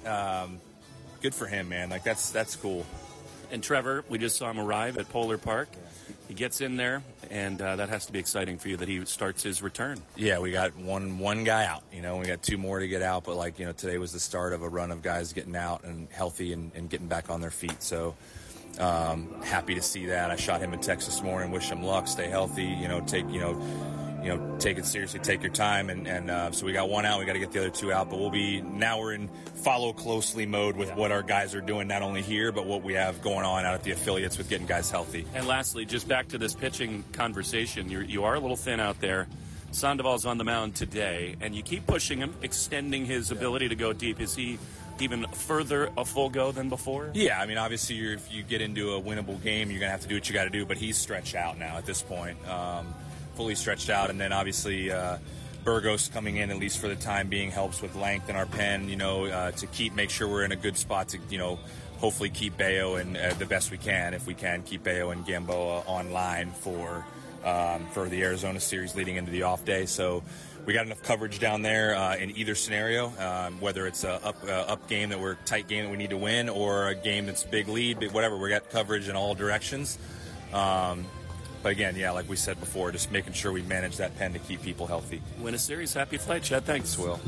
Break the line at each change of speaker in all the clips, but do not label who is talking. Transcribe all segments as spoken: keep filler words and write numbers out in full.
um, good for him, man. Like, that's that's cool.
And Trevor, we just saw him arrive at Polar Park. He gets in there, and uh, that has to be exciting for you that he starts his return.
Yeah, we got one one guy out. You know, we got two more to get out, but, like, you know, today was the start of a run of guys getting out and healthy and, and getting back on their feet. So um, happy to see that. I shot him a text this morning, wish him luck, stay healthy, you know, take, you know, you know, take it seriously, take your time. And, and uh, so we got one out. We got to get the other two out. But we'll be, now we're in follow closely mode with yeah. what our guys are doing, not only here, but what we have going on out at the affiliates with getting guys healthy.
And lastly, just back to this pitching conversation, You're, you are a little thin out there. Sandoval's on the mound today, and you keep pushing him, extending his yeah. ability to go deep. Is he even further a full go than before?
Yeah, I mean, obviously, you're, if you get into a winnable game, you're going to have to do what you got to do, but he's stretched out now at this point. Um, fully stretched out, and then obviously uh, Burgos coming in, at least for the time being, helps with length in our pen, you know, uh, to keep, make sure we're in a good spot to, you know, hopefully keep Bayo and uh, the best we can, if we can, keep Bayo and Gamboa online for um, for the Arizona series leading into the off day. So we got enough coverage down there uh, in either scenario, um, whether it's a up, uh, up game that we're tight game that we need to win, or a game that's big lead, but whatever, we got coverage in all directions. Um, But again, yeah, like we said before, just making sure we manage that pen to keep people healthy.
Win a series. Happy flight, Chad. Thanks,
Will.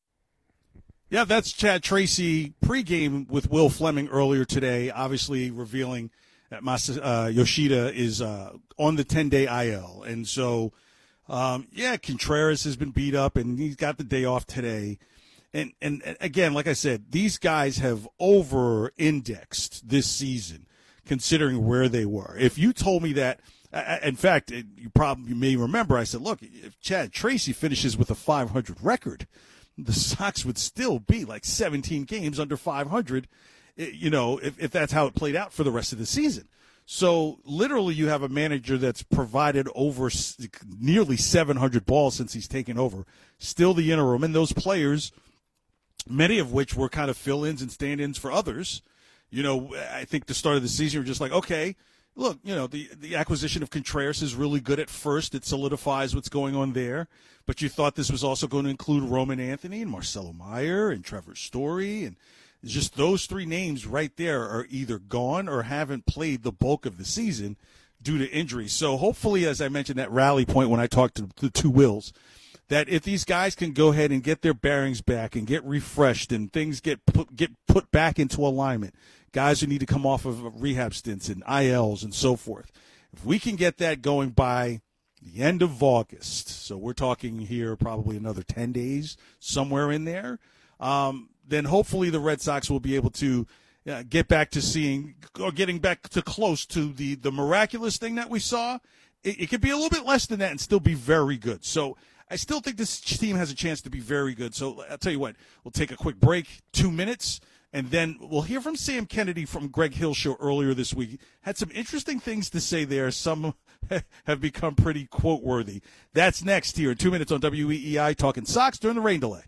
Yeah, that's Chad Tracy pregame with Will Fleming earlier today, obviously revealing that Masa, uh, Yoshida is uh, on the ten-day I L. And so, um, yeah, Contreras has been beat up, and he's got the day off today. And, and, and again, like I said, these guys have over-indexed this season, considering where they were. If you told me that, in fact, you probably you may remember I said, look, if Chad Tracy finishes with a five hundred record, the Sox would still be like seventeen games under five hundred, you know, if, if that's how it played out for the rest of the season. So literally you have a manager that's provided over nearly seven hundred balls since he's taken over, still the interim, and those players, many of which were kind of fill-ins and stand-ins for others. You know, I think the start of the season, you're just like, okay, look, you know, the, the acquisition of Contreras is really good at first. It solidifies what's going on there. But you thought this was also going to include Roman Anthony and Marcelo Meyer and Trevor Story. And just those three names right there are either gone or haven't played the bulk of the season due to injuries. So hopefully, as I mentioned, that rally point when I talked to the two Wills, that if these guys can go ahead and get their bearings back and get refreshed and things get put, get put back into alignment, guys who need to come off of rehab stints and I Ls and so forth, if we can get that going by the end of August, so we're talking here probably another ten days, somewhere in there, um, then hopefully the Red Sox will be able to uh, get back to seeing or getting back to close to the, the miraculous thing that we saw. It, it could be a little bit less than that and still be very good. So I still think this team has a chance to be very good. So I'll tell you what, we'll take a quick break, two minutes, and then we'll hear from Sam Kennedy from Greg Hill's show earlier this week. Had some interesting things to say there. Some have become pretty quote-worthy. That's next here in two minutes on W E E I, talking Sox during the rain delay.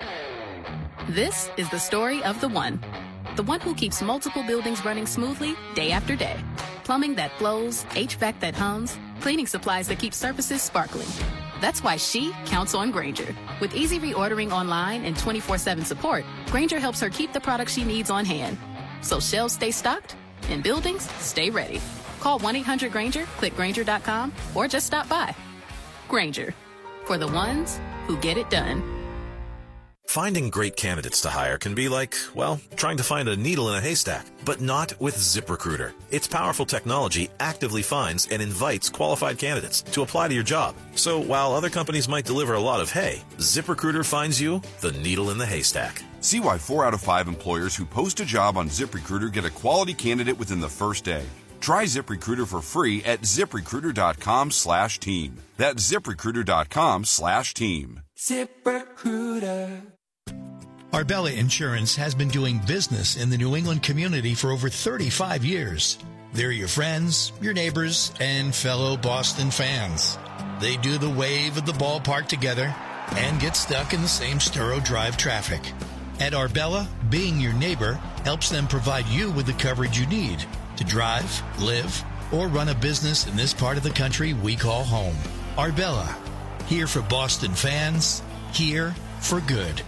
This is the story of the one. The one who keeps multiple buildings running smoothly day after day. Plumbing that flows, H V A C that hums, cleaning supplies that keep surfaces sparkling. That's why she counts on Grainger. With easy reordering online and twenty-four seven support, Grainger helps her keep the products she needs on hand. So shelves stay stocked and buildings stay ready. Call one eight hundred Grainger, click Grainger dot com, or just stop by. Grainger, for the ones who get it done.
Finding great candidates to hire can be like, well, trying to find a needle in a haystack, but not with ZipRecruiter. Its powerful technology actively finds and invites qualified candidates to apply to your job. So while other companies might deliver a lot of hay, ZipRecruiter finds you the needle in the haystack.
See why four out of five employers who post a job on ZipRecruiter get a quality candidate within the first day. Try ZipRecruiter for free at ZipRecruiter.com slash team. That's ZipRecruiter.com slash team.
ZipRecruiter.
Arbella Insurance has been doing business in the New England community for over thirty-five years. They're your friends, your neighbors, and fellow Boston fans. They do the wave at the ballpark together and get stuck in the same Sturo Drive traffic. At Arbella, being your neighbor helps them provide you with the coverage you need to drive, live, or run a business in this part of the country we call home. Arbella, here for Boston fans, here for good.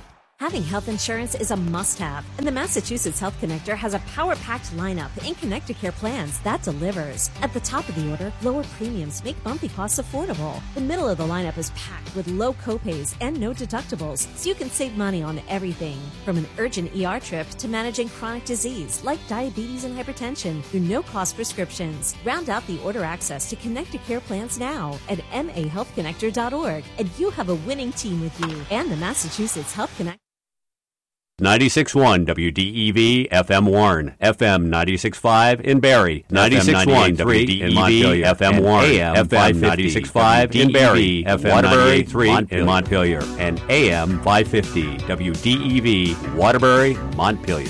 Having health insurance is a must-have, and the Massachusetts Health Connector has a power-packed lineup in Connecticare plans that delivers. At the top of the order, lower premiums make bumpy costs affordable. The middle of the lineup is packed with low copays and no deductibles, so you can save money on everything, from an urgent E R trip to managing chronic disease like diabetes and hypertension through no-cost prescriptions. Round out the order access to Connecticare plans now at m a health connector dot org, and you have a winning team with you and the Massachusetts Health Connector.
ninety-six point one W D E V F M Warren, F M ninety-six point five in Barrie, ninety-six point one W D E V F M Warren, F M ninety-six point five in Barrie, F M ninety-eight point three in Montpelier, and A M five fifty W D E V Waterbury, Montpelier.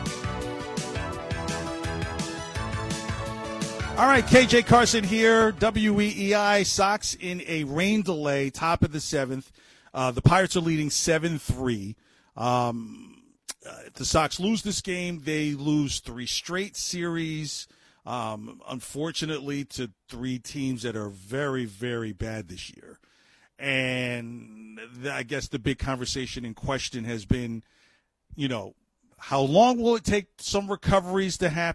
All right, K J Carson here, W E E I. Sox in a rain delay, top of the seventh. Uh, the Pirates are leading seven three. Um, uh, if the Sox lose this game, they lose three straight series, um, unfortunately, to three teams that are very, very bad this year. And the, I guess the big conversation in question has been, you know, how long will it take some recoveries to happen?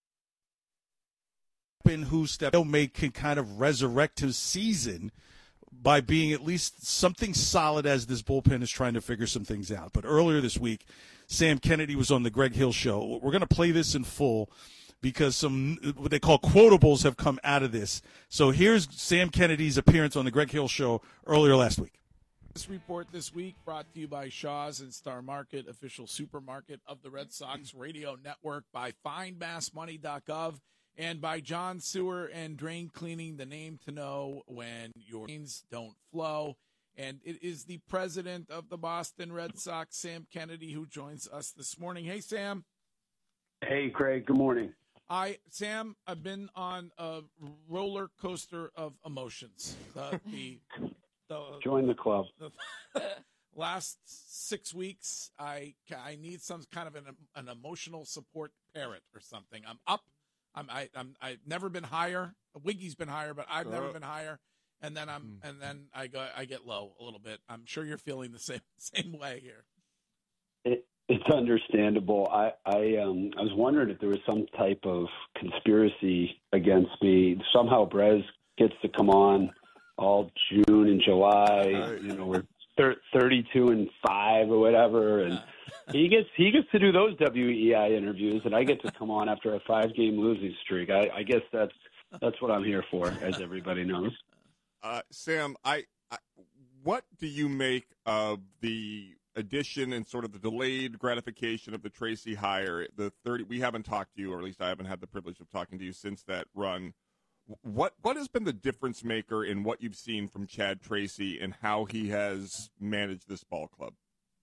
Who step make can kind of resurrect his season by being at least something solid as this bullpen is trying to figure some things out. But earlier this week, Sam Kennedy was on the Greg Hill Show. We're going to play this in full because some what they call quotables have come out of this. So here's Sam Kennedy's appearance on the Greg Hill Show earlier last week.
This report this week brought to you by Shaw's and Star Market, official supermarket of the Red Sox radio network, by find mass money dot gov, and by John Sewer and Drain Cleaning, the name to know when your drains don't flow. And it is the president of the Boston Red Sox, Sam Kennedy, who joins us this morning. Hey, Sam.
Hey, Craig. Good morning.
I, Sam, I've been on a roller coaster of emotions. Uh, the, the
Join the club.
The last six weeks, I I need some kind of an an emotional support parrot or something. I'm up. I'm I, I'm I've never been higher. Wiggy's been higher, but I've never been higher. And then I'm and then I go I get low a little bit. I'm sure you're feeling the same same way here.
It, it's understandable. I I um I was wondering if there was some type of conspiracy against me. Somehow Brez gets to come on all June and July. You know, we're thir- thirty-two and five or whatever, and he gets he gets to do those W E E I interviews, and I get to come on after a five game losing streak. I, I guess that's that's what I'm here for, as everybody knows.
Uh, Sam, I, I, what do you make of the addition and sort of the delayed gratification of the Tracy hire? The thirty, we haven't talked to you, or at least I haven't had the privilege of talking to you since that run. What what has been the difference maker in what you've seen from Chad Tracy and how he has managed this ball club?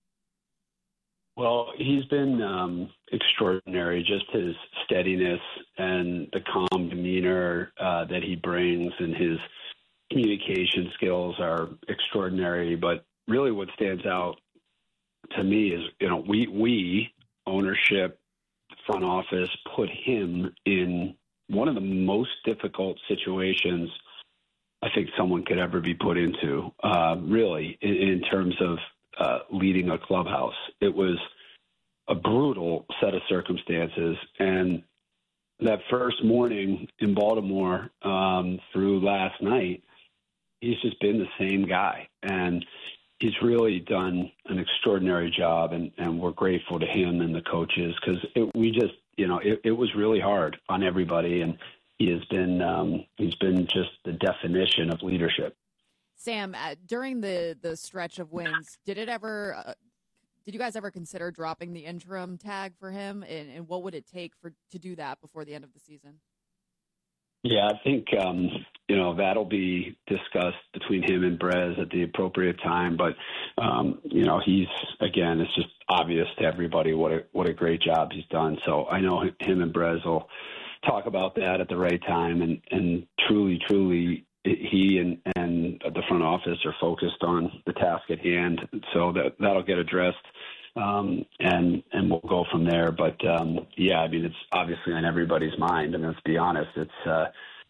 Well, he's been um, extraordinary. Just his steadiness and the calm demeanor uh, that he brings, and his communication skills are extraordinary. But really what stands out to me is, you know, we, we ownership, front office, put him in one of the most difficult situations I think someone could ever be put into, uh, really, in, in terms of uh, leading a clubhouse. It was a brutal set of circumstances. And that first morning in Baltimore um, through last night, he's just been the same guy, and he's really done an extraordinary job, and, and we're grateful to him and the coaches, because we just, you know, it, it was really hard on everybody, and he has been, um, he's been just the definition of leadership.
Sam, uh, during the, the stretch of wins, did it ever, uh, did you guys ever consider dropping the interim tag for him, and, and what would it take for to do that before the end of the season?
Yeah, I think, um, you know, that'll be discussed between him and Brez at the appropriate time. But, um, you know, he's, again, it's just obvious to everybody what a, what a great job he's done. So I know him and Brez will talk about that at the right time. And, and truly, truly, he and, and the front office are focused on the task at hand. So that, that'll get addressed. Um, and, and we'll go from there. But, um, yeah, I mean, it's obviously on everybody's mind. I mean, let's be honest. It's, uh,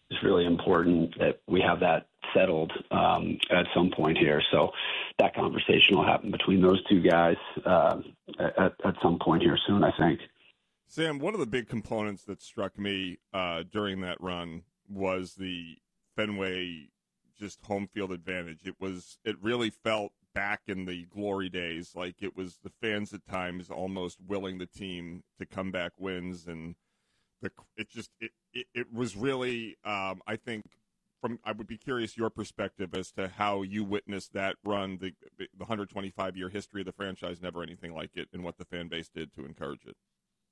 it's really important that we have that settled um, at some point here. So that conversation will happen between those two guys uh, at, at some point here soon, I think.
Sam, one of the big components that struck me uh, during that run was the Fenway just home field advantage. It was, it really felt back in the glory days, like it was the fans at times almost willing the team to come back wins, and the, it just it, it, it was really um, I think from I would be curious your perspective as to how you witnessed that run, the the one hundred twenty-five year history of the franchise, never anything like it, and what the fan base did to encourage it.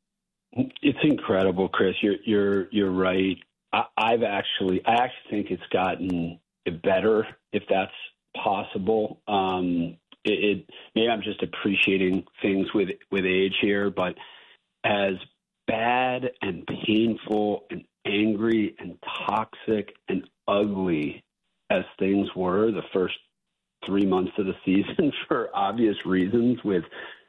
It's incredible, Chris. You're you're you're right. I, I've actually I actually think it's gotten better, if that's possible. Um, it, it maybe I'm just appreciating things with with age here, but as bad and painful and angry and toxic and ugly as things were the first three months of the season for obvious reasons, with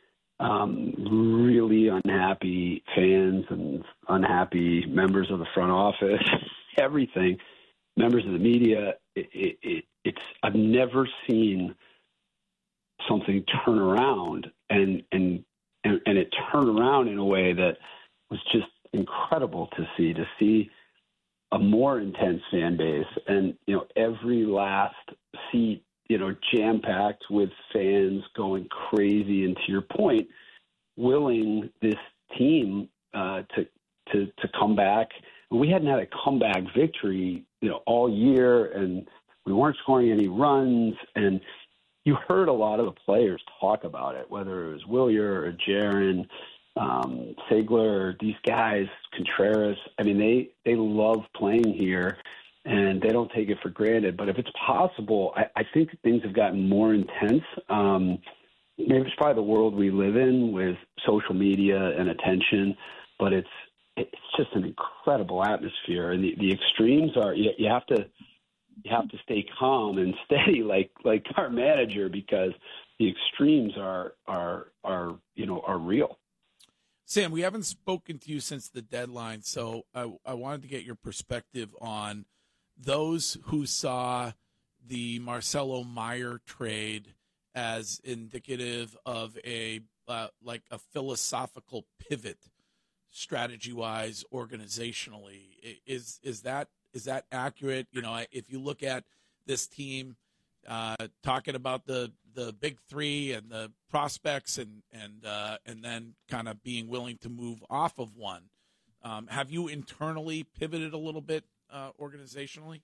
um, really unhappy fans and unhappy members of the front office, everything, members of the media, it, it, it, it's I've never seen something turn around and, and and and it turned around in a way that was just incredible to see, to see a more intense fan base, and, you know, every last seat, you know, jam-packed with fans going crazy, and to your point, willing this team uh, to, to, to come back. We hadn't had a comeback victory, you know, all year, and we weren't scoring any runs, and you heard a lot of the players talk about it, whether it was Wilyer or Jaron, um, Sigler, these guys, Contreras. I mean, they, they love playing here, and they don't take it for granted. But if it's possible, I, I think things have gotten more intense. Um, maybe it's probably the world we live in with social media and attention, but it's it's just an incredible atmosphere. And the, the extremes are, you, you have to you have to stay calm and steady, like like our manager, because the extremes are are are you know are real.
Sam, we haven't spoken to you since the deadline, so I, I wanted to get your perspective on those who saw the Marcelo Meyer trade as indicative of a uh, like a philosophical pivot, strategy-wise, organizationally. Is is that is that accurate? You know, if you look at this team, uh, talking about the, the big three and the prospects, and and uh, and then kind of being willing to move off of one, um, have you internally pivoted a little bit uh, organizationally?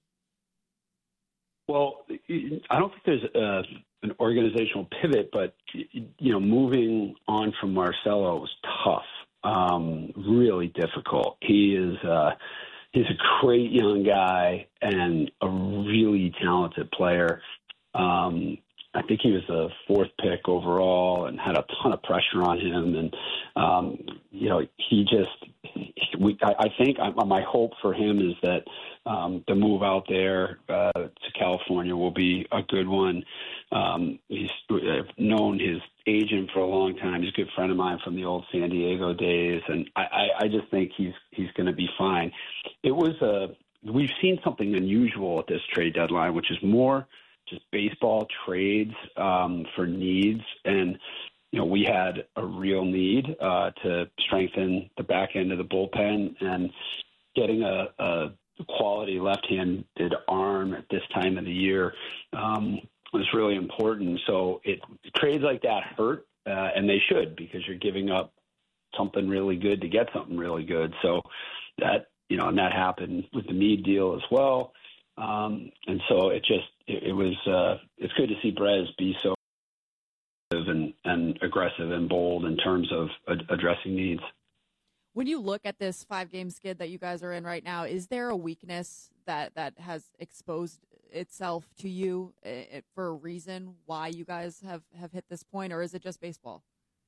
Well, I don't think there's a, an organizational pivot, but, you know, moving on from Marcelo was tough, um, really difficult. He is uh, he's a great young guy and a really talented player. Um, I think he was the fourth pick overall and had a ton of pressure on him. And, um, you know, he just, we, I, I think I, my hope for him is that um, the move out there uh, to California will be a good one. Um, he's I've known his agent for a long time. He's a good friend of mine from the old San Diego days. And I, I, I just think he's, he's going to be fine. It was a, we've seen something unusual at this trade deadline, which is more just baseball trades um, for needs. And, you know, we had a real need uh, to strengthen the back end of the bullpen, and getting a, a quality left-handed arm at this time of the year um, was really important. So it trades like that hurt, uh, and they should, because you're giving up something really good to get something really good. So that, you know, and that happened with the Meade deal as well. Um, and so it just, it, it was, uh, it's good to see Brez be so and, and aggressive and bold in terms of ad- addressing needs.
When you look at this five-game skid that you guys are in right now, is there a weakness that, that has exposed itself to you uh, for a reason why you guys have, have hit this point, or is it just baseball?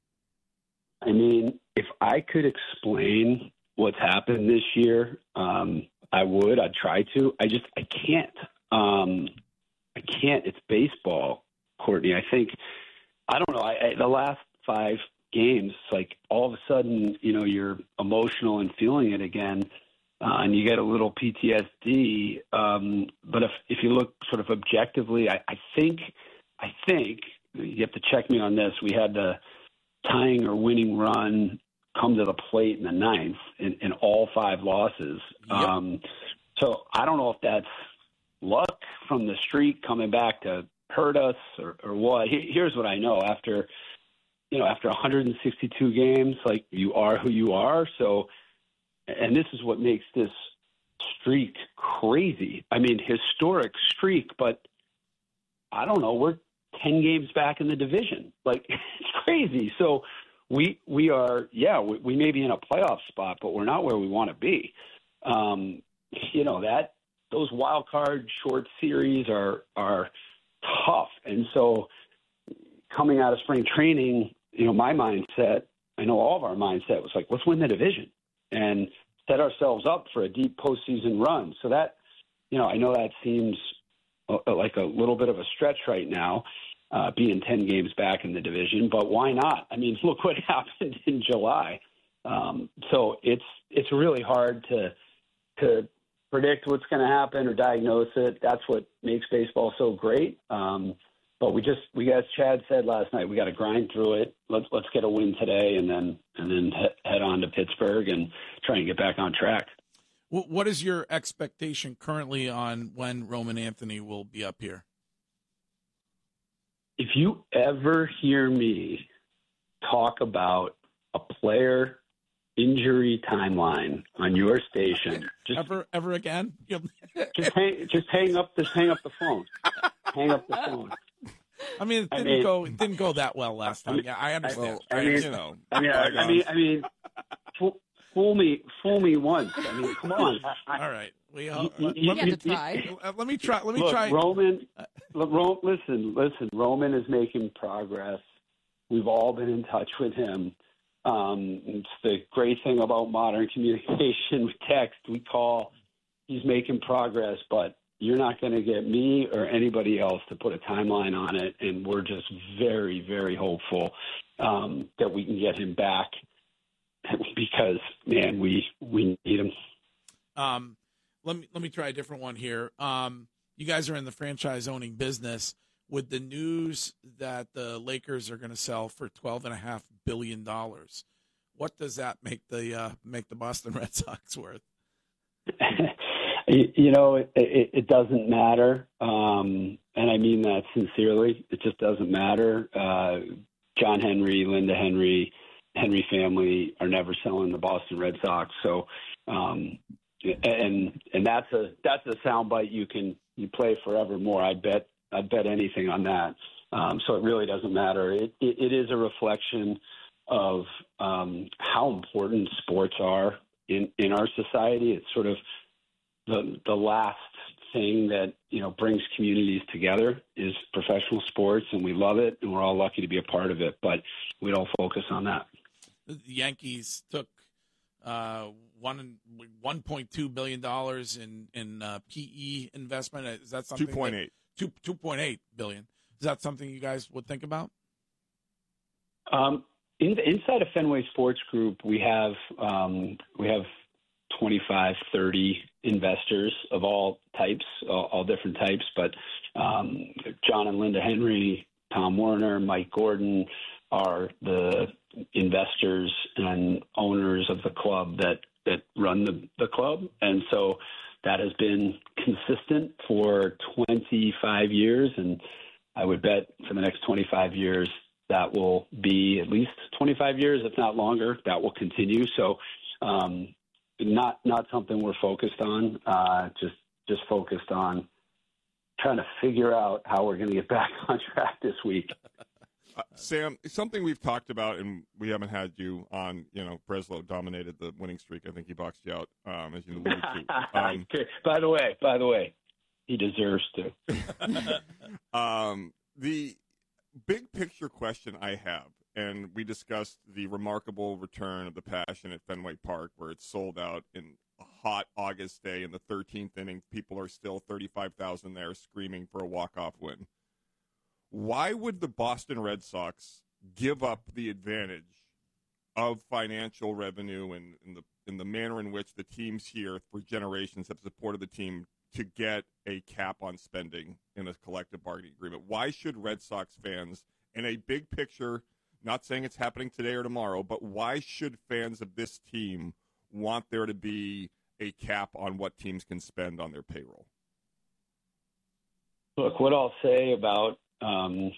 I mean, if I could explain what's happened this year, um, I would. I'd try to. I just, I can't. Um, I can't. It's baseball, Courtney. I think, I don't know, I, I, the last five games, like all of a sudden, you know, you're emotional and feeling it again. Uh, uh, and you get a little P T S D. Um, but if if you look sort of objectively, I, I think I think you have to check me on this. We had the tying or winning run come to the plate in the ninth in, in all five losses. Yep. Um, so I don't know if that's luck from the streak coming back to hurt us or, or what. Here's what I know. After, you know, after one hundred sixty-two games, like, you are who you are. So, and this is what makes this streak crazy. I mean, historic streak, but I don't know. We're ten games back in the division. Like, it's crazy. So we, we are, yeah, we, we may be in a playoff spot, but we're not where we want to be. Um, you know, that, those wild card short series are, are tough. And so coming out of spring training, you know, my mindset, I know all of our mindset was like, let's win the division and set ourselves up for a deep postseason run. So that, you know, I know that seems like a little bit of a stretch right now, uh, being ten games back in the division, but why not? I mean, look what happened in July. Um, so it's, it's really hard to, to predict what's going to happen or diagnose it. That's what makes baseball so great. Um, but we just, we, as Chad said last night, we got to grind through it. Let's, let's get a win today and then, and then he- head on to Pittsburgh and try and get back on track.
What is your expectation currently on when Roman Anthony will be up here?
If you ever hear me talk about a player injury timeline on your station, just
ever, ever again,
just hang, just hang up, just hang up the phone, hang up the phone.
I mean, it didn't
I mean,
go, it didn't go that well last time. Yeah, I understand.
I mean, you know, I mean, I, I mean, I mean, fool, fool me, fool me once. I mean, come on. I,
All right, we uh,
you,
let,
you,
let me
you,
try. Let me try. Let me
look,
try.
Roman, look, Ro, listen, listen. Roman is making progress. We've all been in touch with him. Um, it's the great thing about modern communication. We text, we call. He's making progress, but you're not going to get me or anybody else to put a timeline on it. And we're just very, very hopeful um, that we can get him back because, man, we we need him.
Um, let me let me try a different one here. Um, you guys are in the franchise owning business. With the news that the Lakers are going to sell for twelve and a half billion dollars, what does that make the uh, make the Boston Red Sox worth?
You know, it, it, it doesn't matter, um, and I mean that sincerely. It just doesn't matter. Uh, John Henry, Linda Henry, Henry family are never selling the Boston Red Sox. So, um, and and that's a that's a soundbite you can you play forevermore. I bet. I'd bet anything on that. Um, so it really doesn't matter. It, it, it is a reflection of um, how important sports are in, in our society. It's sort of the the last thing that, you know, brings communities together is professional sports, and we love it, and we're all lucky to be a part of it, but we don't focus on that.
The Yankees took uh, one one point two billion dollars in in uh, P E investment. Is that something?
Two point eight.
Two two point eight billion. Is that something you guys would think about?
Um, in the, inside of Fenway Sports Group, we have um, we have twenty-five, thirty investors of all types, all, all different types. But um, John and Linda Henry, Tom Werner, Mike Gordon are the investors and owners of the club that that run the, the club, and so. That has been consistent for twenty-five years, and I would bet for the next twenty-five years that will be at least twenty-five years, if not longer. That will continue. So, um, not not something we're focused on. Uh, just just focused on trying to figure out how we're going to get back on track this week.
Uh, Sam, something we've talked about, and we haven't had you on, you know, Breslow dominated the winning streak. I think he boxed you out, um, as you alluded to. Um,
by the way, by the way, he deserves to.
um, the big picture question I have, and we discussed the remarkable return of the Passion at Fenway Park, where it's sold out in a hot August day in the thirteenth inning. People are still thirty-five thousand there screaming for a walk-off win. Why would the Boston Red Sox give up the advantage of financial revenue and, and the in the manner in which the teams here for generations have supported the team to get a cap on spending in a collective bargaining agreement. Why should Red Sox fans, in a big picture, not saying it's happening today or tomorrow, but why should fans of this team want there to be a cap on what teams can spend on their payroll?
Look, what I'll say about um,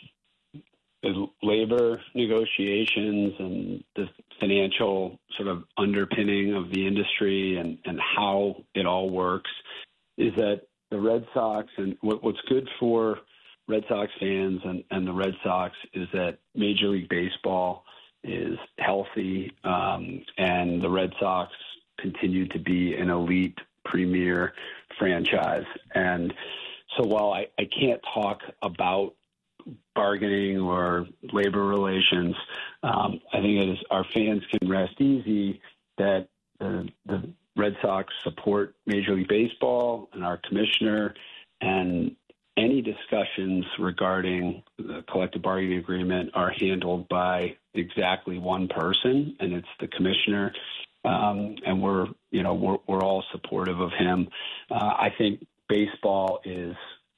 the labor negotiations and the financial sort of underpinning of the industry and, and how it all works is that the Red Sox, and what, what's good for Red Sox fans and, and the Red Sox is that Major League Baseball is healthy, um, and the Red Sox continue to be an elite premier franchise. And so while I, I can't talk about bargaining or labor relations, um, I think it is our fans can rest easy that the, the Red Sox support Major League Baseball and our commissioner, and any discussions regarding the collective bargaining agreement are handled by exactly one person, and it's the commissioner. Um, and we're, you know, we're, we're all supportive of him. Uh, I think baseball is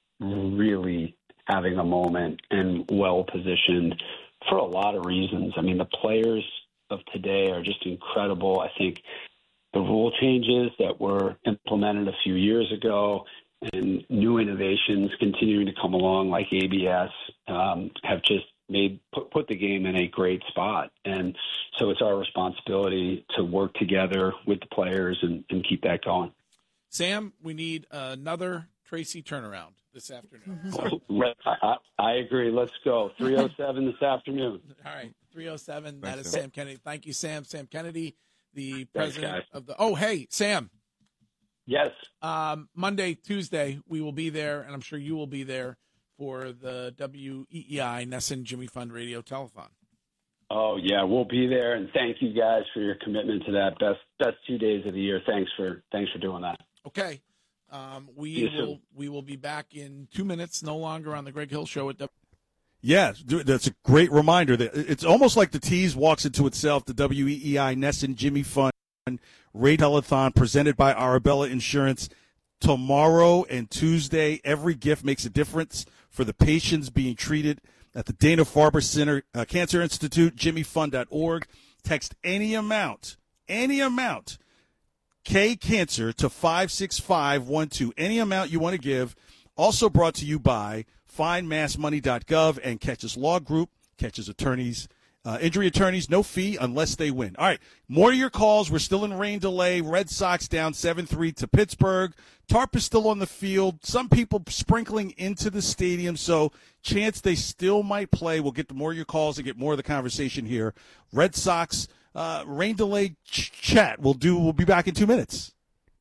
really having a moment and well positioned for a lot of reasons. I mean, the players of today are just incredible. I think the rule changes that were implemented a few years ago and new innovations continuing to come along like A B S um, have just made put, put the game in a great spot. And so it's our responsibility to work together with the players and, and keep that going.
Sam, we need another Tracy turnaround this afternoon.
So, I, I agree. Let's go. three oh seven this afternoon.
All right, three oh seven.
Thanks,
That is
Sam.
Sam Kennedy. Thank you, Sam. Sam Kennedy, the
Thanks,
president
guys.
of the – oh, hey, Sam.
Yes.
Um, Monday, Tuesday, we will be there, and I'm sure you will be there for the W E E I Nesson Jimmy Fund Radio Telethon.
Oh, yeah, we'll be there. And thank you guys for your commitment to that. Best best two days of the year. Thanks for thanks for doing that.
Okay. Um, we
See you
will
soon.
we will be back in two minutes, no longer on the Greg Hill Show at W.
Yeah, that's a great reminder. That it's almost like the tease walks into itself. The W E E I Nesson Jimmy Fund Radio Telethon presented by Arabella Insurance. Tomorrow and Tuesday, every gift makes a difference for the patients being treated at the Dana-Farber Center uh, Cancer Institute, jimmy fund dot org. Text any amount, any amount, K Cancer to five six five one two. Any amount you want to give. Also brought to you by find mass money dot gov and Catches Law Group, Catches Attorneys. Uh, injury attorneys, no fee unless they win. All right, more of your calls. We're still in rain delay. Red Sox down seven three to Pittsburgh. Tarp is still on the field. Some people sprinkling into the stadium, so chance they still might play. We'll get to more of your calls and get more of the conversation here. Red Sox uh, rain delay ch- chat. We'll do. We'll be back in two minutes.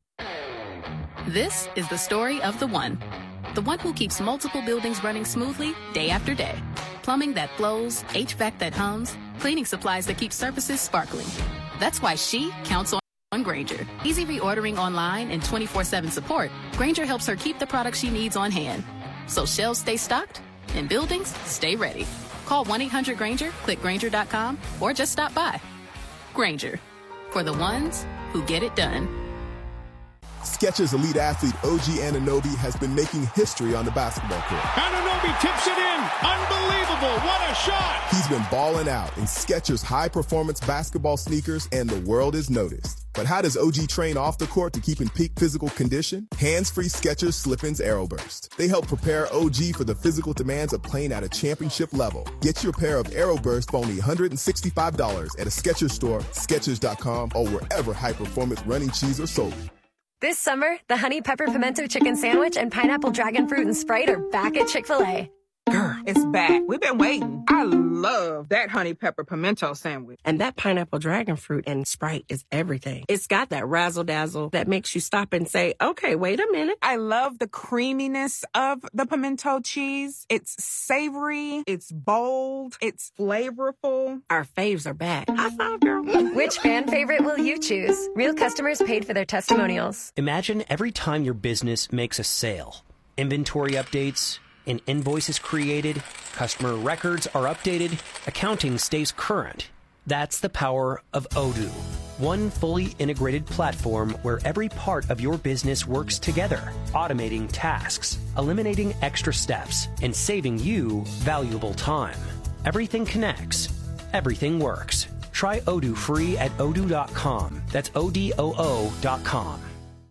This is the story of the one. The one who keeps multiple buildings running smoothly day after day. Plumbing that flows, H V A C that hums, cleaning supplies that keep surfaces sparkling. That's why she counts on, on Grainger. Easy reordering online and twenty-four seven support, Grainger helps her keep the products she needs on hand. So shelves stay stocked and buildings stay ready. Call one eight hundred Grainger, click Grainger dot com, or just stop by. Grainger, for the ones who get it done.
Skechers elite athlete O G Anunoby has been making history on the basketball court.
Anunoby tips it in. Unbelievable. What a shot.
He's been balling out in Skechers high-performance basketball sneakers, and the world is noticed. But how does O G train off the court to keep in peak physical condition? Hands-free Skechers Slip-ins Aeroburst. They help prepare O G for the physical demands of playing at a championship level. Get your pair of Aeroburst for only one hundred sixty-five dollars at a Skechers store, Skechers dot com, or wherever high-performance running shoes are sold.
This summer, the Honey Pepper Pimento Chicken Sandwich and Pineapple Dragon Fruit and Sprite are back at Chick-fil-A.
Girl, it's back. We've been waiting. I love that honey pepper pimento sandwich.
And that pineapple dragon fruit and Sprite is everything. It's got that razzle-dazzle that makes you stop and say, okay, wait a minute.
I love the creaminess of the pimento cheese. It's savory. It's bold. It's flavorful.
Our faves are back. High five, girl.
Which fan favorite will you choose? Real customers paid for their testimonials.
Imagine every time your business makes a sale. Inventory updates, an invoice is created, customer records are updated, accounting stays current. That's the power of Odoo. One fully integrated platform where every part of your business works together, automating tasks, eliminating extra steps, and saving you valuable time. Everything connects. Everything works. Try Odoo free at odoo dot com. That's O D O O dot com.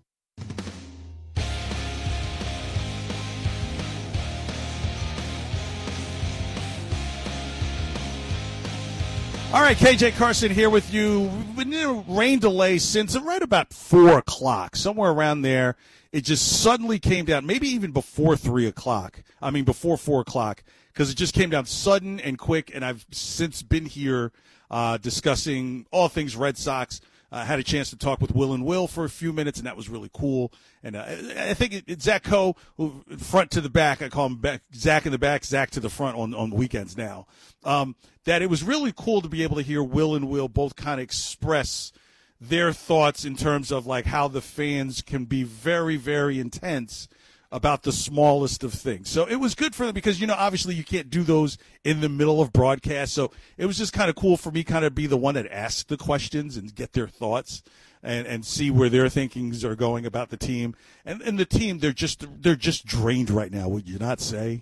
All right, K J Carson here with you. We've been in a rain delay since right about four o'clock, somewhere around there. It just suddenly came down, maybe even before three o'clock. I mean, before four o'clock, because it just came down sudden and quick, and I've since been here uh, discussing all things Red Sox. I uh, had a chance to talk with Will and Will for a few minutes, and that was really cool. And uh, I think it, it's Zach Coe, who, front to the back. I call him back, Zach in the back, Zach to the front on, on weekends now. Um, that it was really cool to be able to hear Will and Will both kind of express their thoughts in terms of like how the fans can be very, very intense about the smallest of things. So it was good for them because, you know, obviously you can't do those in the middle of broadcast. So it was just kind of cool for me kind of be the one that asked the questions and get their thoughts and, and see where their thinkings are going about the team. And, and the team, they're just they're just drained right now, would you not say?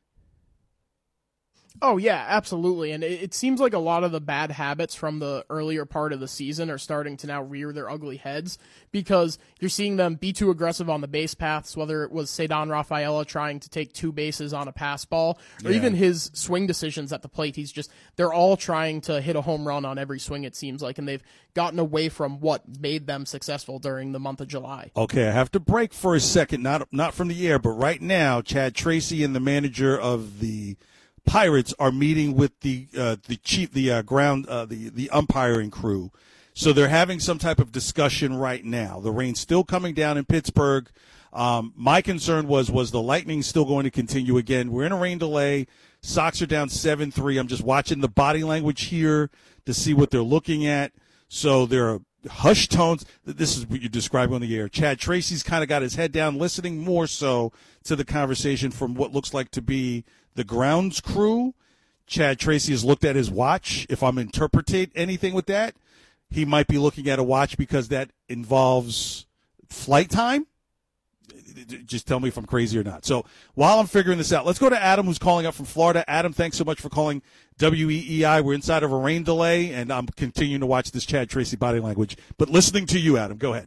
Oh, yeah, absolutely. And it, it seems like a lot of the bad habits from the earlier part of the season are starting to now rear their ugly heads because you're seeing them be too aggressive on the base paths, whether it was Ceddanne Rafaela trying to take two bases on a pass ball or
Yeah.
even his swing decisions at the plate. He's just, they're all trying to hit a home run on every swing, it seems like, and they've gotten away from what made them successful during the month of July.
Okay, I have to break for a second, not not from the air, but right now, Chad Tracy and the manager of the Pirates are meeting with the uh, the chief, the uh, ground, uh, the the umpiring crew. So they're having some type of discussion right now. The rain's still coming down in Pittsburgh. Um, my concern was was the Lightning still going to continue again? We're in a rain delay. Sox are down seven three. I'm just watching the body language here to see what they're looking at. So there are hushed tones. This is what you're describing on the air. Chad Tracy's kind of got his head down, listening more so to the conversation from what looks like to be the grounds crew. Chad Tracy has looked at his watch. If I'm interpreting anything with that, he might be looking at a watch because that involves flight time. Just tell me if I'm crazy or not. So while I'm figuring this out, let's go to Adam, who's calling up from Florida. Adam, thanks so much for calling W E E I. We're inside of a rain delay, and I'm continuing to watch this Chad Tracy body language. But listening to you, Adam, go ahead.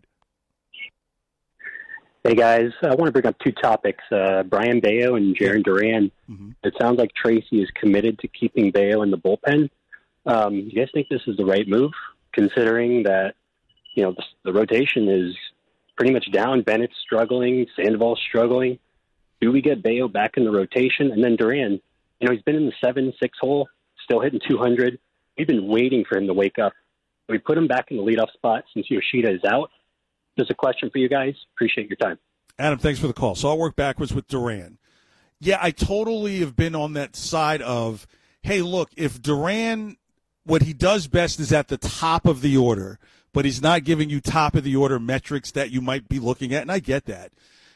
Hey, guys. I want to bring up two topics, uh, Brian Bayo and Jarren Duran.
Mm-hmm.
It sounds like Tracy is committed to keeping Bayo in the bullpen. Um, do you guys think this is the right move, considering that, you know, the, the rotation is pretty much down? Bennett's struggling, Sandoval's struggling. Do we get Bayo back in the rotation? And then Duran, you know, he's been in the seven six hole, still hitting two hundred. We've been waiting for him to wake up. We put him back in the leadoff spot since Yoshida is out. Just a question for you guys. Appreciate your time.
Adam, thanks for the call. So I'll work backwards with Duran. Yeah, I totally have been on that side of, hey, look, if Duran, what he does best is at the top of the order, but he's not giving you top of the order metrics that you might be looking at, and I get that.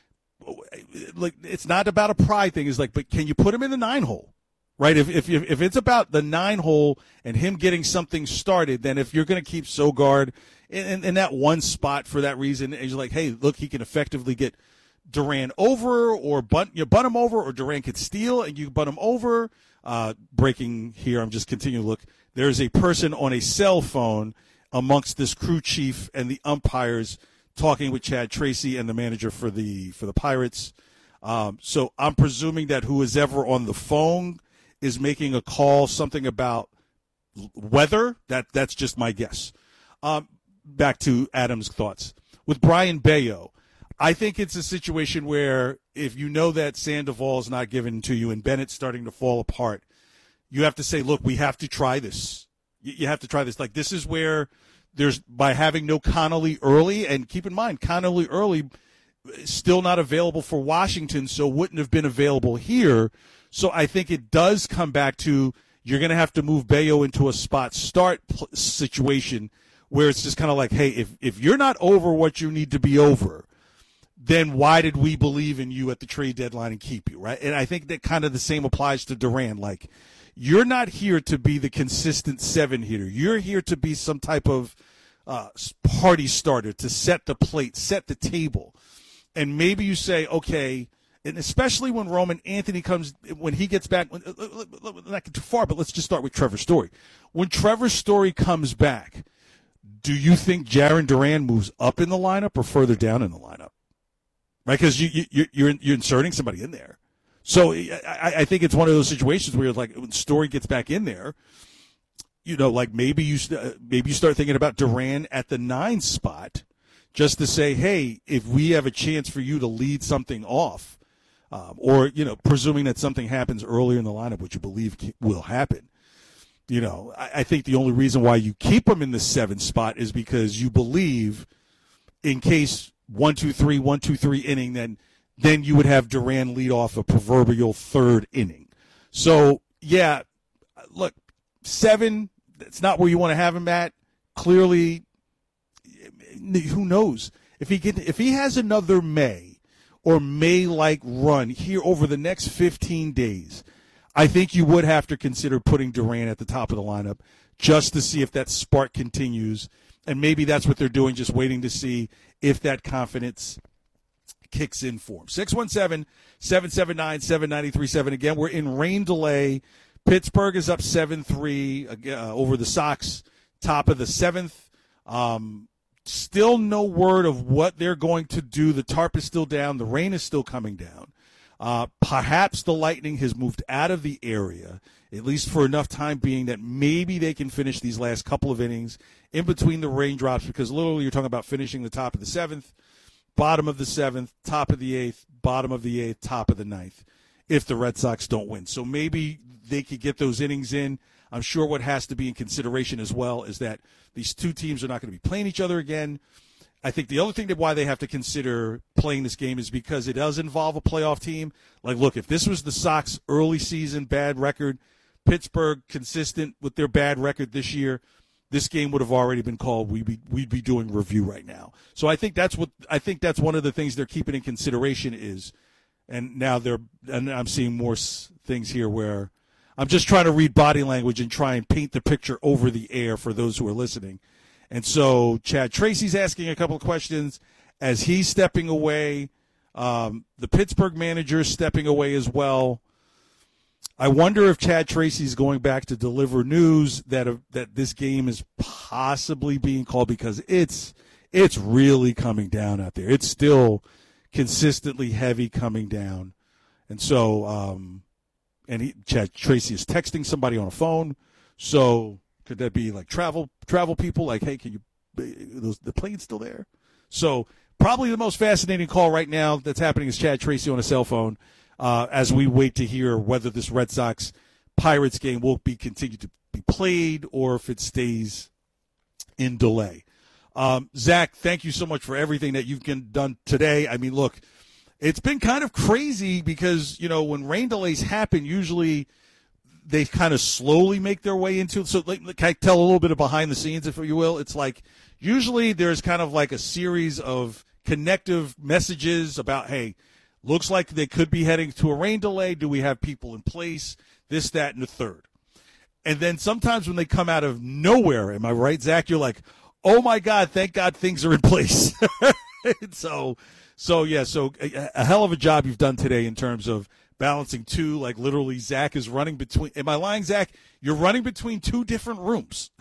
Like, it's not about a pride thing. It's like, but can you put him in the nine hole? Right? If if if it's about the nine hole and him getting something started, then if you're going to keep Sogard in, in, in that one spot for that reason, and you're like, hey, look, he can effectively get Duran over or bunt, you bunt him over, or Duran could steal and you bunt him over. Uh, breaking here, I'm just continuing to look. There's a person on a cell phone amongst this crew chief and the umpires talking with Chad Tracy and the manager for the for the Pirates. Um, so I'm presuming that who is ever on the phone is making a call, something about weather. That that's just my guess. Um, back to Adam's thoughts. With Brian Bayo, I think it's a situation where if you know that Sandoval is not given to you and Bennett's starting to fall apart, you have to say, look, we have to try this. You have to try this. Like, this is where there's, by having no Connolly early, and keep in mind, Connolly early still not available for Washington, so wouldn't have been available here. So I think it does come back to you're going to have to move Bayo into a spot start situation where it's just kind of like, hey, if, if you're not over what you need to be over, then why did we believe in you at the trade deadline and keep you, right? And I think that kind of the same applies to Duran. Like, you're not here to be the consistent seven hitter. You're here to be some type of uh, party starter to set the plate, set the table. And maybe you say, okay, and especially when Roman Anthony comes, when he gets back, not too far, but let's just start with Trevor Story. When Trevor Story comes back, do you think Jaren Duran moves up in the lineup or further down in the lineup? Right, because you, you, you're you're inserting somebody in there. So I, I think it's one of those situations where, like, when Story gets back in there, you know, like maybe you maybe you start thinking about Duran at the nine spot, just to say, hey, if we have a chance for you to lead something off, um, or, you know, presuming that something happens earlier in the lineup, which you believe will happen, you know, I, I think the only reason why you keep him in the seven spot is because you believe in case one, two, three, one, two, three inning, then then you would have Duran lead off a proverbial third inning. So, yeah, look, seven, that's not where you want to have him at. Clearly, who knows? If he get, if he has another May or May-like run here over the next fifteen days, I think you would have to consider putting Duran at the top of the lineup just to see if that spark continues. And maybe that's what they're doing, just waiting to see if that confidence kicks in for him. six one seven, seven seven nine, seven nine three seven. Again, we're in rain delay. Pittsburgh is up seven three uh, over the Sox, top of the seventh. Um, still no word of what they're going to do. The tarp is still down. The rain is still coming down. Uh, perhaps the Lightning has moved out of the area, at least for enough time being that maybe they can finish these last couple of innings in between the raindrops, because literally you're talking about finishing the top of the seventh, bottom of the seventh, top of the eighth, bottom of the eighth, top of the ninth, if the Red Sox don't win. So maybe they could get those innings in. I'm sure what has to be in consideration as well is that these two teams are not going to be playing each other again. I think the other thing that why they have to consider playing this game is because it does involve a playoff team. Like, look, if this was the Sox early season bad record, Pittsburgh consistent with their bad record this year, this game would have already been called. We'd be we'd be doing review right now. So I think that's what I think that's one of the things they're keeping in consideration is, and now they're and I'm seeing more things here where I'm just trying to read body language and try and paint the picture over the air for those who are listening. And so Chad Tracy's asking a couple of questions as he's stepping away. Um, the Pittsburgh manager is stepping away as well. I wonder if Chad Tracy's going back to deliver news that uh, that this game is possibly being called, because it's it's really coming down out there. It's still consistently heavy coming down. And so um, and he, Chad Tracy is texting somebody on a phone. So could that be like travel travel people? Like, hey, can you those, the plane's still there? So probably the most fascinating call right now that's happening is Chad Tracy on a cell phone uh, as we wait to hear whether this Red Sox Pirates game will be continued to be played or if it stays in delay. Um, Zach, thank you so much for everything that you've done today. I mean, look, it's been kind of crazy because, you know, when rain delays happen, usually they kind of slowly make their way into it. So like, can I tell a little bit of behind the scenes, if you will? It's like usually there's kind of like a series of connective messages about, hey, looks like they could be heading to a rain delay. Do we have people in place? This, that, and the third. And then sometimes when they come out of nowhere, am I right, Zach? You're like, oh, my God, thank God things are in place. so, so, yeah, so a, a hell of a job you've done today in terms of balancing two, like literally Zach is running between – am I lying, Zach? You're running between two different rooms.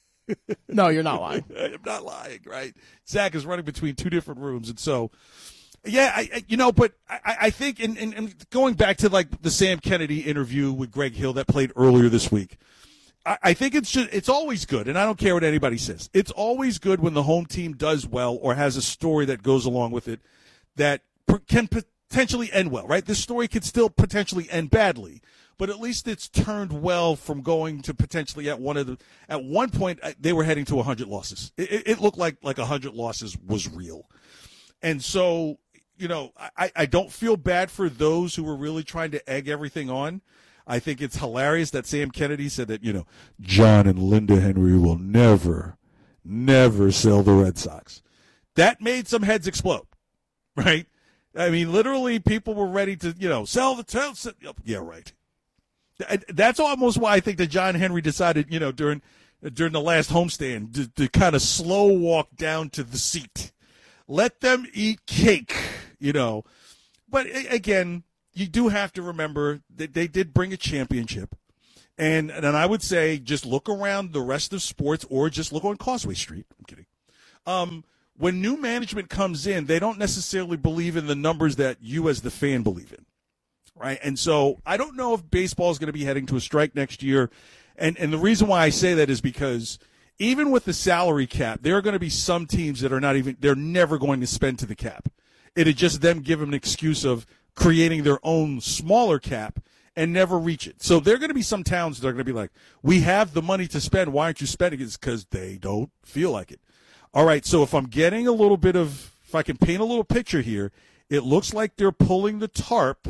No, you're not lying.
I'm not lying, right? Zach is running between two different rooms. And so, yeah, I, I, you know, but I, I think in, in, in going back to like the Sam Kennedy interview with Greg Hill that played earlier this week, I, I think it's just, it's always good, and I don't care what anybody says. It's always good when the home team does well or has a story that goes along with it that per, can potentially end well, right? This story could still potentially end badly, but at least it's turned well from going to potentially at one of the at one point they were heading to one hundred losses. It, it looked like like one hundred losses was real, and so you know I, I don't feel bad for those who were really trying to egg everything on. I think it's hilarious that Sam Kennedy said that you know John and Linda Henry will never, never sell the Red Sox. That made some heads explode, right? I mean, literally, people were ready to you know sell the town. Yeah, right. That's almost why I think that John Henry decided, you know, during during the last homestand to, to kind of slow walk down to the seat. Let them eat cake, you know. But again, you do have to remember that they did bring a championship. And and I would say just look around the rest of sports or just look on Causeway Street. I'm kidding. Um, when new management comes in, they don't necessarily believe in the numbers that you as the fan believe in. Right? And so I don't know if baseball is going to be heading to a strike next year. And and the reason why I say that is because even with the salary cap, there are going to be some teams that are not even, they're never going to spend to the cap. It'd just them give them an excuse of creating their own smaller cap and never reach it. So there are going to be some towns that are going to be like, we have the money to spend. Why aren't you spending it? It's because they don't feel like it. All right, so if I'm getting a little bit of, if I can paint a little picture here, it looks like they're pulling the tarp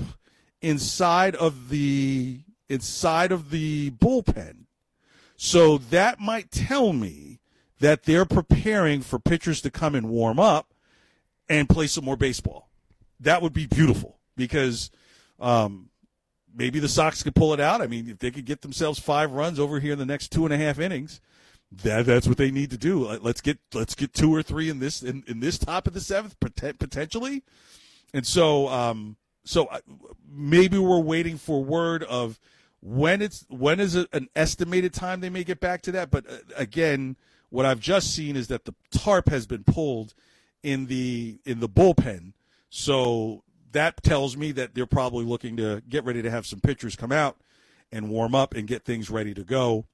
inside of the inside of the bullpen. So that might tell me that they're preparing for pitchers to come and warm up and play some more baseball. That would be beautiful because um, maybe the Sox could pull it out. I mean, if they could get themselves five runs over here in the next two and a half innings, that that's what they need to do. Let's get let's get two or three in this in, in this top of the seventh potentially. And so um, so maybe we're waiting for word of when it's when is it an estimated time they may get back to that. But uh, again, what I've just seen is that the tarp has been pulled in the in the bullpen. So that tells me that they're probably looking to get ready to have some pitchers come out and warm up and get things ready to go.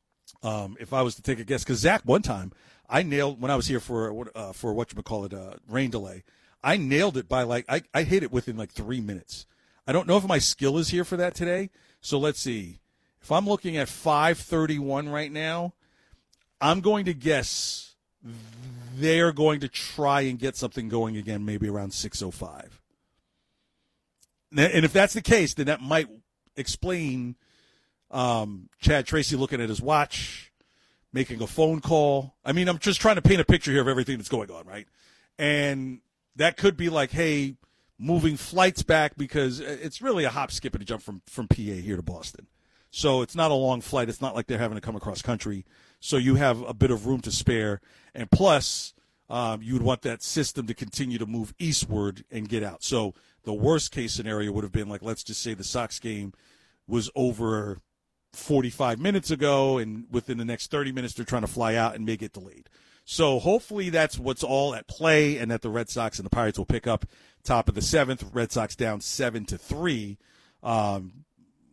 Um, if I was to take a guess, because Zach, one time I nailed when I was here for uh, for whatchamacallit, uh, rain delay, I nailed it by like I, I hit it within like three minutes. I don't know if my skill is here for that today. So let's see. If I'm looking at five thirty-one right now, I'm going to guess they're going to try and get something going again, maybe around six oh five. And if that's the case, then that might explain um, Chad Tracy looking at his watch, making a phone call. I mean, I'm just trying to paint a picture here of everything that's going on, right? And that could be like, hey, moving flights back because it's really a hop, skip, and a jump from, from P A here to Boston. So it's not a long flight. It's not like they're having to come across country. So you have a bit of room to spare. And plus, um, you would want that system to continue to move eastward and get out. So the worst case scenario would have been like, let's just say the Sox game was over forty-five minutes ago, and within the next thirty minutes they're trying to fly out and may get delayed. So hopefully that's what's all at play, and that the Red Sox and the Pirates will pick up top of the seventh. Red Sox down seven to three, um,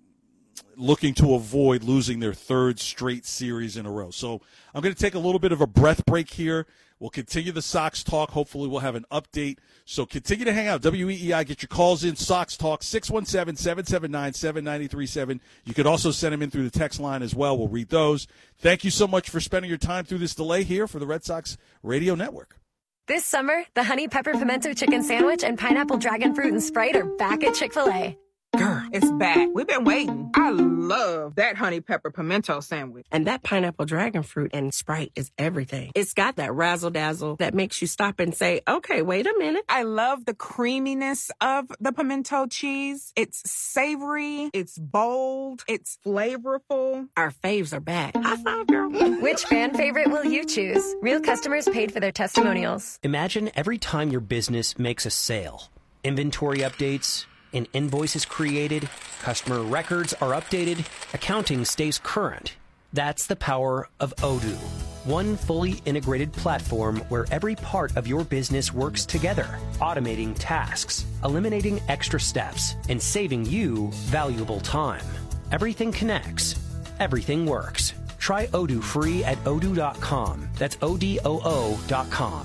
looking to avoid losing their third straight series in a row. So I'm going to take a little bit of a breath break here. We'll continue the Sox talk. Hopefully we'll have an update. So continue to hang out. W E E I, get your calls in. Sox Talk, six one seven, seven seven nine, seven nine three seven. You could also send them in through the text line as well. We'll read those. Thank you so much for spending your time through this delay here for the Red Sox Radio Network.
This summer, the Honey Pepper Pimento Chicken Sandwich and Pineapple Dragon Fruit and Sprite are back at Chick-fil-A.
Girl, it's back. We've been waiting. I love that honey pepper pimento sandwich.
And that pineapple dragon fruit and Sprite is everything. It's got that razzle dazzle that makes you stop and say, okay, wait a minute.
I love the creaminess of the pimento cheese. It's savory. It's bold. It's flavorful.
Our faves are back. High five, girl.
Which fan favorite will you choose? Real customers paid for their testimonials.
Imagine every time your business makes a sale. Inventory updates, an invoice is created, customer records are updated, accounting stays current. That's the power of Odoo. One fully integrated platform where every part of your business works together, automating tasks, eliminating extra steps, and saving you valuable time. Everything connects. Everything works. Try Odoo free at odoo dot com. That's O D O O dot com.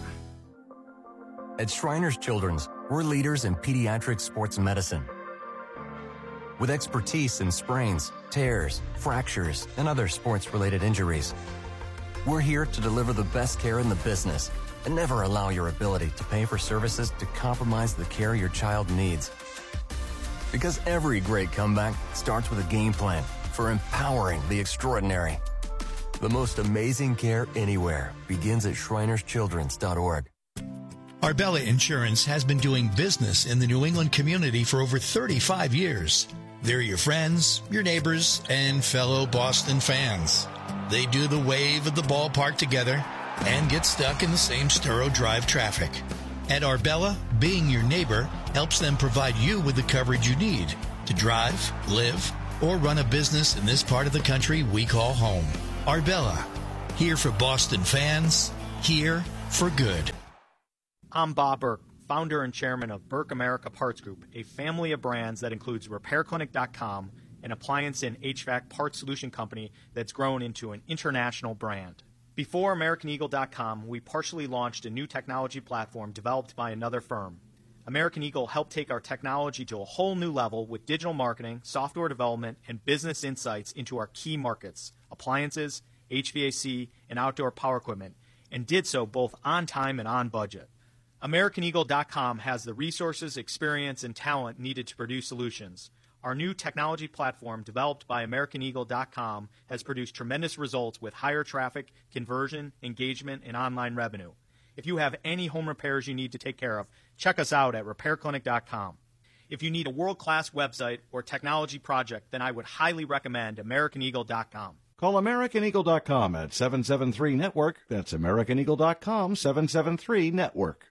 At Shriners Children's, we're leaders in pediatric sports medicine. With expertise in sprains, tears, fractures, and other sports-related injuries, we're here to deliver the best care in the business and never allow your ability to pay for services to compromise the care your child needs. Because every great comeback starts with a game plan for empowering the extraordinary. The most amazing care anywhere begins at shriners children's dot org.
Arbella Insurance has been doing business in the New England community for over thirty-five years. They're your friends, your neighbors, and fellow Boston fans. They do the wave at the ballpark together and get stuck in the same Sturo Drive traffic. At Arbella, being your neighbor helps them provide you with the coverage you need to drive, live, or run a business in this part of the country we call home. Arbella, here for Boston fans, here for good.
I'm Bob Burke, founder and chairman of Burke America Parts Group, a family of brands that includes repair clinic dot com, an appliance and H V A C parts solution company that's grown into an international brand. Before American Eagle dot com, we partially launched a new technology platform developed by another firm. American Eagle helped take our technology to a whole new level with digital marketing, software development, and business insights into our key markets, appliances, H V A C, and outdoor power equipment, and did so both on time and on budget. American Eagle dot com has the resources, experience, and talent needed to produce solutions. Our new technology platform, developed by American Eagle dot com, has produced tremendous results with higher traffic, conversion, engagement, and online revenue. If you have any home repairs you need to take care of, check us out at repair clinic dot com. If you need a world-class website or technology project, then I would highly recommend American Eagle dot com.
Call American Eagle dot com at seven seven three network. That's American Eagle dot com, seven seven three network.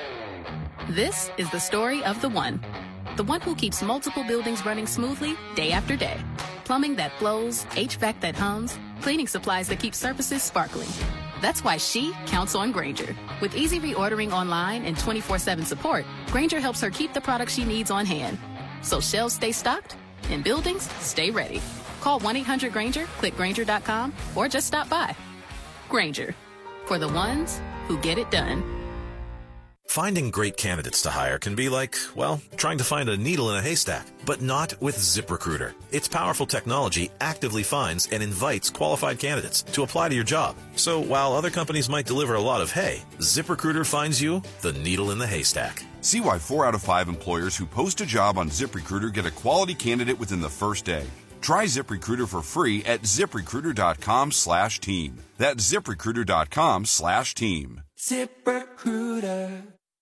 This is the story of the one. The one who keeps multiple buildings running smoothly day after day. Plumbing that flows, H V A C that hums, cleaning supplies that keep surfaces sparkling. That's why she counts on Grainger. With easy reordering online and twenty-four seven support, Grainger helps her keep the products she needs on hand. So shelves stay stocked and buildings stay ready. Call one eight hundred Grainger, click Grainger dot com, or just stop by. Grainger, for the ones who get it done.
Finding great candidates to hire can be like, well, trying to find a needle in a haystack, but not with ZipRecruiter. Its powerful technology actively finds and invites qualified candidates to apply to your job. So while other companies might deliver a lot of hay, ZipRecruiter finds you the needle in the haystack.
See why four out of five employers who post a job on ZipRecruiter get a quality candidate within the first day. Try ZipRecruiter for free at ZipRecruiter dot com slash team. That's ZipRecruiter dot com slash team.
ZipRecruiter.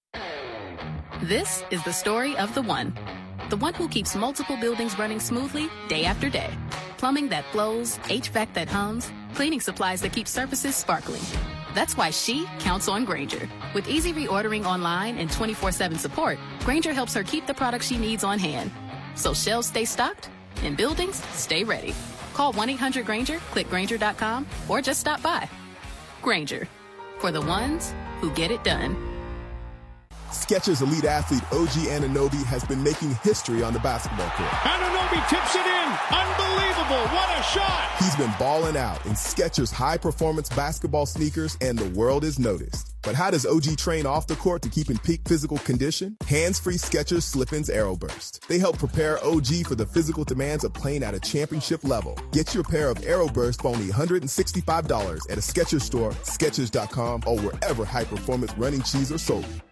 This is the story of the one. The one who keeps multiple buildings running smoothly day after day. Plumbing that flows, H V A C that hums, cleaning supplies that keep surfaces sparkling. That's why she counts on Grainger. With easy reordering online and twenty-four seven support, Grainger helps her keep the products she needs on hand. So shelves stay stocked and buildings stay ready. Call one eight hundred Grainger, click Grainger dot com, or just stop by. Grainger, for the ones who get it done.
Skechers elite athlete O G Anunoby has been making history on the basketball court.
Anunoby tips it in. Unbelievable. What a shot.
He's been balling out in Skechers high-performance basketball sneakers, and the world is noticed. But how does O G train off the court to keep in peak physical condition? Hands-free Skechers Slip-ins AeroBurst. They help prepare O G for the physical demands of playing at a championship level. Get your pair of AeroBurst for only one hundred sixty-five dollars at a Skechers store, Skechers dot com, or wherever high-performance running shoes are sold.